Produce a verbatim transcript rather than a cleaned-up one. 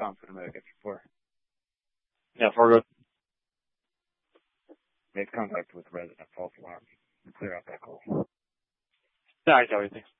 confident about it before. Yeah, for good. Make contact with resident false alarm and clear out that call. Yeah, I got everything.